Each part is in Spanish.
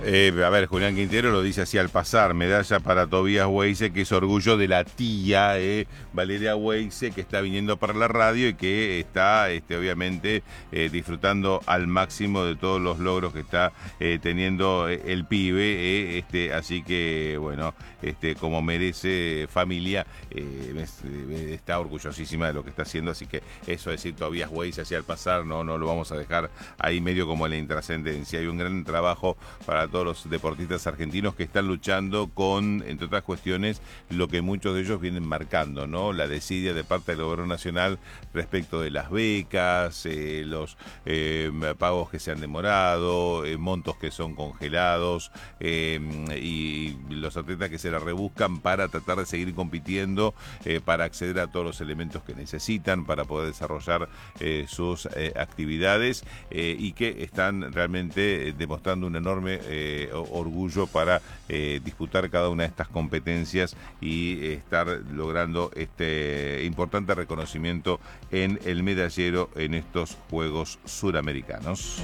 A ver, Julián Quintero lo dice así al pasar: medalla para Tobías Weise, que es orgullo de la tía Valeria Weise, que está viniendo para la radio y que está obviamente disfrutando al máximo de todos los logros que está teniendo el pibe, así que bueno, como merece familia, está orgullosísima de lo que está haciendo, así que eso de decir Tobías Weise así al pasar no lo vamos a dejar ahí medio como en la intrascendencia. Hay un gran trabajo para todos los deportistas argentinos que están luchando con, entre otras cuestiones, lo que muchos de ellos vienen marcando, ¿no? La desidia de parte del gobierno nacional respecto de las becas, los pagos que se han demorado, montos que son congelados, y los atletas que se la rebuscan para tratar de seguir compitiendo, para acceder a todos los elementos que necesitan para poder desarrollar sus actividades, y que están realmente demostrando un enorme orgullo para disputar cada una de estas competencias y estar logrando este importante reconocimiento en el medallero en estos Juegos Suramericanos.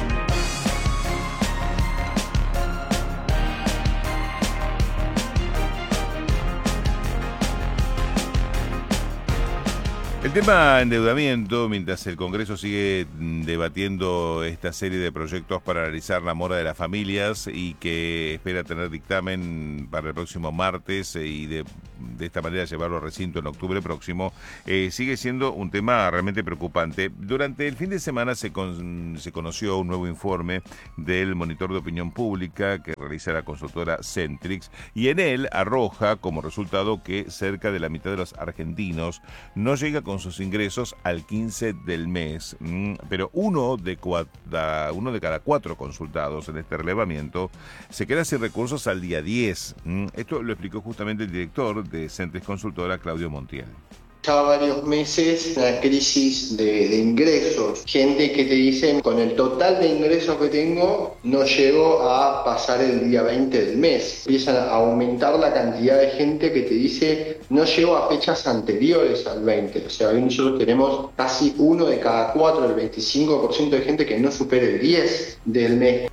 El tema endeudamiento, mientras el Congreso sigue debatiendo esta serie de proyectos para analizar la mora de las familias y que espera tener dictamen para el próximo martes y de esta manera llevarlo al recinto en octubre próximo, sigue siendo un tema realmente preocupante. Durante el fin de semana se conoció un nuevo informe del monitor de opinión pública que realiza la consultora Centrix, y en él arroja como resultado que cerca de la mitad de los argentinos no llega con sus ingresos al 15 del mes, pero uno de cada 4 consultados en este relevamiento se queda sin recursos al día 10. Esto lo explicó justamente el director de Centrix Consultora, Claudio Montiel. Ya varios meses una crisis de ingresos, gente que te dice con el total de ingresos que tengo no llego a pasar el día 20 del mes. Empiezan a aumentar la cantidad de gente que te dice no llego a fechas anteriores al 20. O sea, hoy nosotros tenemos casi 1 de cada 4, el 25% de gente que no supere el 10 del mes.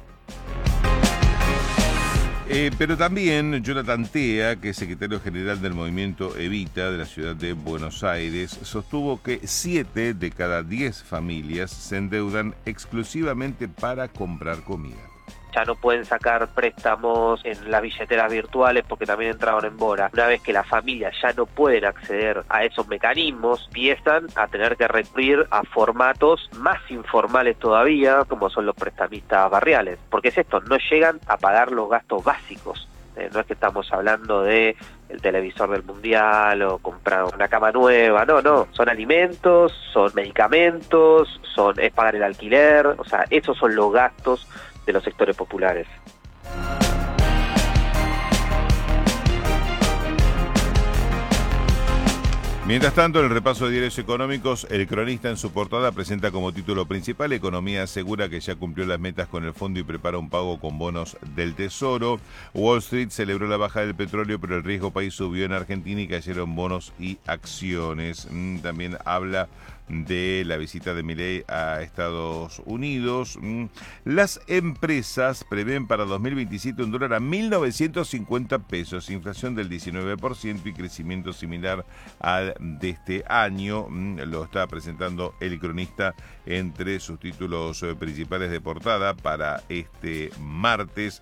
Pero también Jonathan Tea, que es secretario general del movimiento Evita de la ciudad de Buenos Aires, sostuvo que 7 de cada 10 familias se endeudan exclusivamente para comprar comida. Ya no pueden sacar préstamos en las billeteras virtuales porque también entraron en mora. Una vez que las familias ya no pueden acceder a esos mecanismos, empiezan a tener que recurrir a formatos más informales todavía, como son los prestamistas barriales. Porque es esto, no llegan a pagar los gastos básicos. No es que estamos hablando de el televisor del mundial o comprar una cama nueva, no, son alimentos, son medicamentos, es pagar el alquiler, o sea, esos son los gastos de los sectores populares. Mientras tanto, en el repaso de diarios económicos, El Cronista en su portada presenta como título principal: Economía asegura que ya cumplió las metas con el fondo y prepara un pago con bonos del Tesoro. Wall Street celebró la baja del petróleo, pero el riesgo país subió en Argentina y cayeron bonos y acciones. También habla de la visita de Milei a Estados Unidos. Las empresas prevén para 2027 un dólar a 1.950 pesos, inflación del 19% y crecimiento similar al de este año. Lo está presentando El Cronista entre sus títulos principales de portada para este martes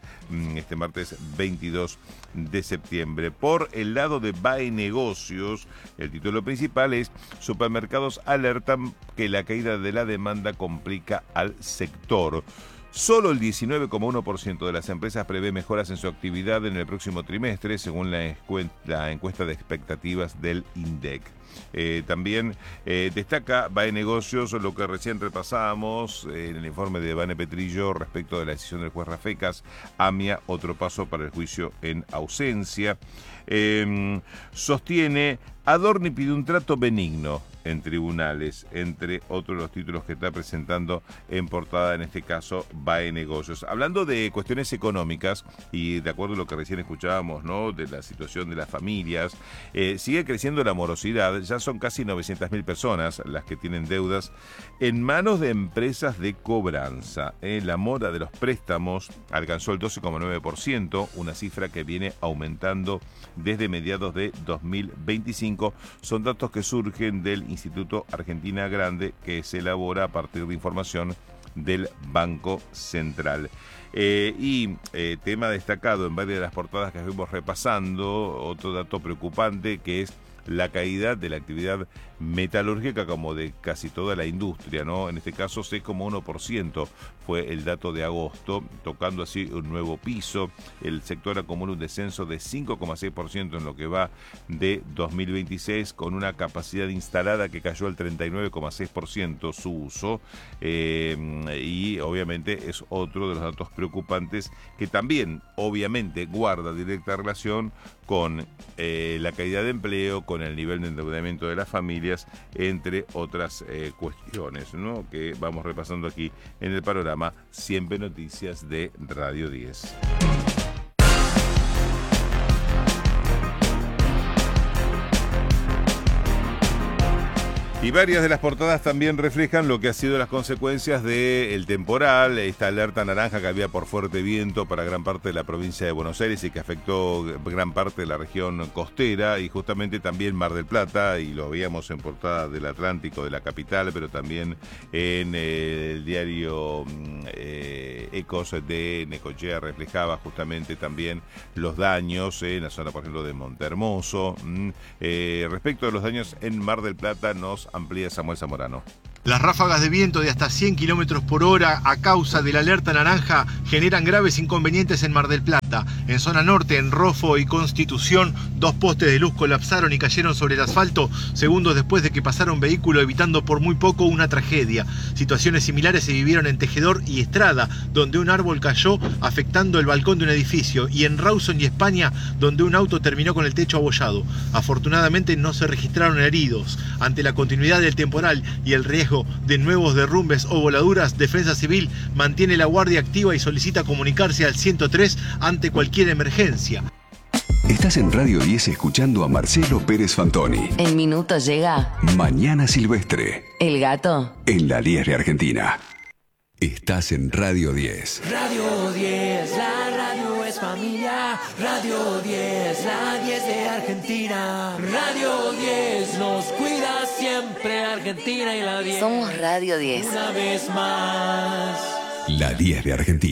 22 de septiembre. Por el lado de BAE Negocios, el título principal es: Supermercados alertan que la caída de la demanda complica al sector. Solo el 19,1% de las empresas prevé mejoras en su actividad en el próximo trimestre, según la encuesta de expectativas del INDEC. También destaca BAE Negocios lo que recién repasábamos en el informe de Vane Petrillo respecto de la decisión del juez Rafecas. AMIA, otro paso para el juicio en ausencia. Sostiene: Adorni pide un trato benigno. en tribunales, entre otros los títulos que está presentando en portada, en este caso, BAE Negocios. Hablando de cuestiones económicas, y de acuerdo a lo que recién escuchábamos, ¿no?, de la situación de las familias, sigue creciendo la morosidad. Ya son casi 900.000 personas las que tienen deudas en manos de empresas de cobranza. La mora de los préstamos alcanzó el 12,9%, una cifra que viene aumentando desde mediados de 2025. Son datos que surgen del Instituto Argentina Grande, que se elabora a partir de información del Banco Central. Tema destacado en varias de las portadas que fuimos repasando, otro dato preocupante que es la caída de la actividad metalúrgica, como de casi toda la industria, ¿no? En este caso 6,1% fue el dato de agosto, tocando así un nuevo piso. El sector acumula un descenso de 5,6% en lo que va de 2026, con una capacidad instalada que cayó al 39,6% su uso, y obviamente es otro de los datos preocupantes que también obviamente guarda directa relación con la caída de empleo, con el nivel de endeudamiento de las familias, entre otras cuestiones, ¿no?, que vamos repasando aquí en el panorama Siempre Noticias de Radio 10. Y varias de las portadas también reflejan lo que ha sido las consecuencias del temporal, esta alerta naranja que había por fuerte viento para gran parte de la provincia de Buenos Aires y que afectó gran parte de la región costera, y justamente también Mar del Plata, y lo veíamos en portada del Atlántico, de la capital, pero también en el diario Ecos de Necochea reflejaba justamente también los daños en la zona, por ejemplo, de Montehermoso. Respecto a los daños en Mar del Plata, nos amplía Samuel Zamorano. Las ráfagas de viento de hasta 100 kilómetros por hora a causa de la alerta naranja generan graves inconvenientes en Mar del Plata. En zona norte, en Rofo y Constitución, 2 postes de luz colapsaron y cayeron sobre el asfalto segundos después de que pasara un vehículo, evitando por muy poco una tragedia. Situaciones similares se vivieron en Tejedor y Estrada, donde un árbol cayó afectando el balcón de un edificio, y en Rawson y España, donde un auto terminó con el techo abollado. Afortunadamente no se registraron heridos. Ante la continuidad del temporal y el riesgo de nuevos derrumbes o voladuras, Defensa Civil mantiene la guardia activa y solicita comunicarse al 103 ante cualquier emergencia. Estás en Radio 10 escuchando a Marcelo Pérez Fantoni. En minutos llega Mañana Silvestre. El gato. En la 10 de Argentina. Estás en Radio 10. Radio 10, la radio es familia. Radio 10, la 10 de Argentina. Radio 10 nos cuida siempre, Argentina y la 10. Somos Radio 10. Una vez más. La 10 de Argentina.